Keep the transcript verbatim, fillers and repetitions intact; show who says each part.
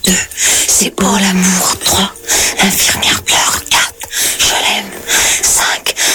Speaker 1: deux, c'est pour l'amour. trois, l'infirmière pleure. quatre, je l'aime. cinq,